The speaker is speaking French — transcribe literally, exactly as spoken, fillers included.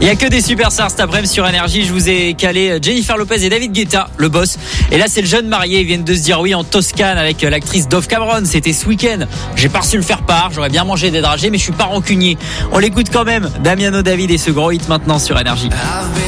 Il y a que des superstars cet après-midi sur Énergie. Je vous ai calé Jennifer Lopez et David Guetta, le boss. Et là, c'est le jeune marié. Ils viennent de se dire oui en Toscane avec l'actrice Dove Cameron. C'était ce week-end. J'ai pas reçu le faire part. J'aurais bien mangé des dragées, mais je suis pas rancunier. On l'écoute quand même. Damiano David et ce gros hit maintenant sur Énergie.